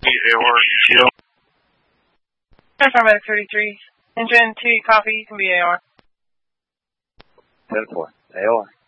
AOR, ETO. Paramedic 33. Engine 2 copy, you can be AOR. 10-4, AOR.